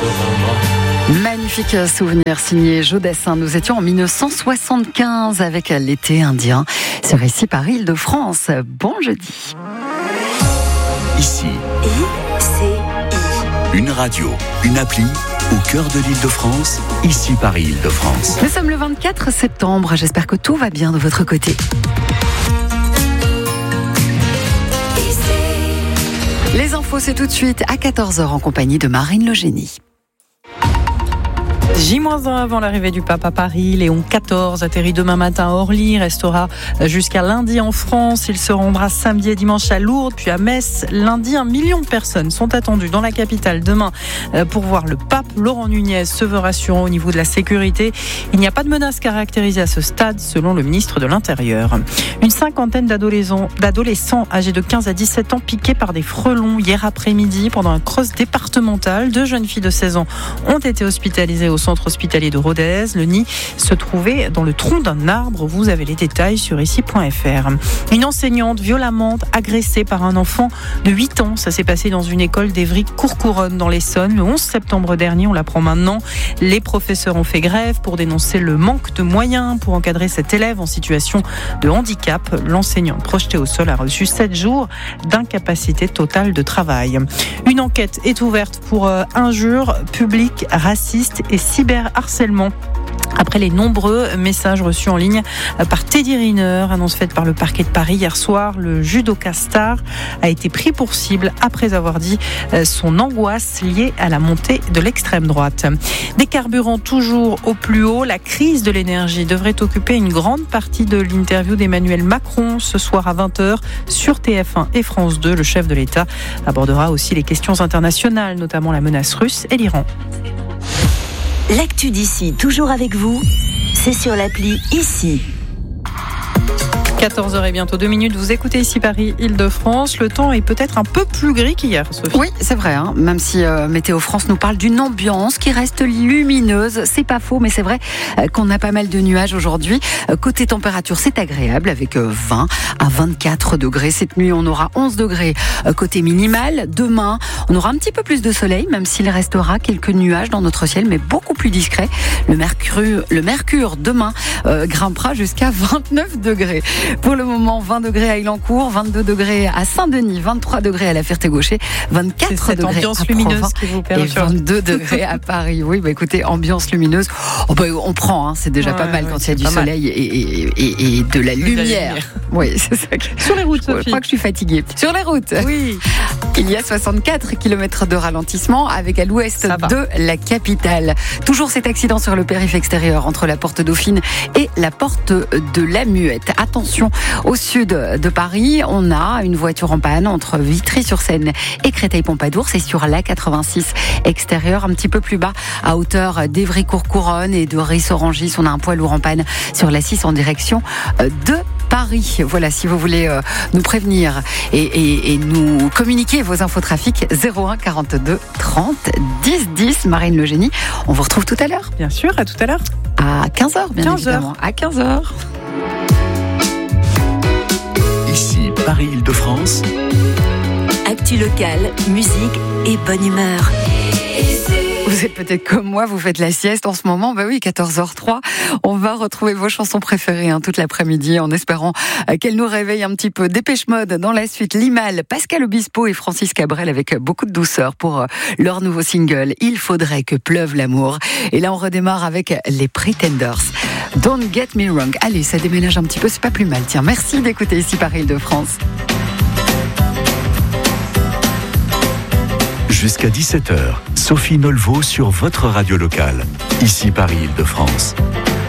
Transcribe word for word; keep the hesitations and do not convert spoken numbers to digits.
Magnifique souvenir signé Jodassin. Nous étions en dix-neuf cent soixante-quinze avec l'été indien sur Ici par Île-de-France. Bon jeudi. Ici, I C I. Une radio, une appli au cœur de l'Île-de-France, Ici par Île-de-France. Nous sommes le vingt-quatre septembre. J'espère que tout va bien de votre côté. Les infos, c'est tout de suite à quatorze heures en compagnie de Marine Le Génie. J un avant l'arrivée du pape à Paris. Léon quatorze atterrit demain matin à Orly, restera jusqu'à lundi en France. Il se rendra samedi et dimanche à Lourdes, puis à Metz. Lundi, un million de personnes sont attendues dans la capitale demain pour voir le pape. Laurent Nunez se veut rassurant au niveau de la sécurité. Il n'y a pas de menace caractérisée à ce stade, selon le ministre de l'Intérieur. Une cinquantaine d'adolescents, d'adolescents âgés de quinze à dix-sept ans piqués par des frelons hier après-midi pendant un cross départemental. Deux jeunes filles de seize ans ont été hospitalisées au centre hospitalier de Rodez. Le nid se trouvait dans le tronc d'un arbre. Vous avez les détails sur ici point f r. Une enseignante violemment agressée par un enfant de huit ans. Ça s'est passé dans une école d'Évry-Courcouronnes dans l'Essonne le onze septembre dernier. On l'apprend maintenant. Les professeurs ont fait grève pour dénoncer le manque de moyens pour encadrer cet élève en situation de handicap. L'enseignante projetée au sol a reçu sept jours d'incapacité totale de travail. Une enquête est ouverte pour euh, injures publiques, racistes et cyberharcèlement. Après les nombreux messages reçus en ligne par Teddy Riner, annonce faite par le parquet de Paris hier soir, le judoka star a été pris pour cible après avoir dit son angoisse liée à la montée de l'extrême droite. Des carburants toujours au plus haut, la crise de l'énergie devrait occuper une grande partie de l'interview d'Emmanuel Macron ce soir à vingt heures sur T F un et France deux. Le chef de l'État abordera aussi les questions internationales, notamment la menace russe et l'Iran. L'actu d'ici, toujours avec vous, c'est sur l'appli Ici. quatorze heures et bientôt deux minutes, vous écoutez Ici Paris, Île-de-France. Le temps est peut-être un peu plus gris qu'hier, Sophie. Oui, c'est vrai, hein. Même si euh, Météo France nous parle d'une ambiance qui reste lumineuse. C'est pas faux, mais c'est vrai euh, qu'on a pas mal de nuages aujourd'hui. Euh, côté température, c'est agréable avec euh, vingt à vingt-quatre degrés. Cette nuit, on aura onze degrés euh, côté minimal. Demain, on aura un petit peu plus de soleil, même s'il restera quelques nuages dans notre ciel, mais beaucoup plus discrets. Le mercure, le mercure demain euh, grimpera jusqu'à vingt-neuf degrés. Pour le moment, vingt degrés à Ilancourt, vingt-deux degrés à Saint-Denis, vingt-trois degrés à la Ferté-Gaucher, vingt-quatre degrés ambiance à lumineuse Provins qui vous et vingt-deux degrés à Paris. Oui, bah écoutez, ambiance lumineuse. Oh bah, on prend, hein, c'est déjà ouais, pas mal ouais, quand il y a du soleil et, et, et, et de la lumière. De la lumière. Oui, c'est ça. Que... Sur les routes, Sophie. Je crois que je suis fatiguée. Sur les routes. Oui. Il y a soixante-quatre kilomètres de ralentissement avec à l'ouest de la capitale. Toujours cet accident sur le périph' extérieur entre la porte Dauphine et la porte de la Muette. Attention, au sud de Paris, on a une voiture en panne entre Vitry-sur-Seine et Créteil-Pompadour. C'est sur l'A quatre-vingt-six extérieur, un petit peu plus bas, à hauteur d'Évry-Courcouronnes et de Ris-Orangis. On a un poids lourd en panne sur l'A six en direction de Paris. Voilà, si vous voulez euh, nous prévenir et, et, et nous communiquer vos infos trafic, zéro un quarante-deux trente dix dix. Marine Le Génie, on vous retrouve tout à l'heure. Bien sûr, à tout à l'heure. À quinze heures, bien quinze heures. Évidemment. À quinze heures. Ici, Paris, Île-de-France. Actu locale, musique et bonne humeur. Vous êtes peut-être comme moi, vous faites la sieste en ce moment. Bah oui, quatorze heures trois. On va retrouver vos chansons préférées hein, toute l'après-midi en espérant euh, qu'elles nous réveillent un petit peu. Dépêche Mode dans la suite. Limal, Pascal Obispo et Francis Cabrel avec beaucoup de douceur pour euh, leur nouveau single. Il faudrait que pleuve l'amour. Et là, on redémarre avec les Pretenders. Don't get me wrong. Allez, ça déménage un petit peu, c'est pas plus mal. Tiens, merci d'écouter Ici Paris Île-de-France. Jusqu'à dix-sept heures, Sophie Nolveau sur votre radio locale. Ici Paris Île-de-France.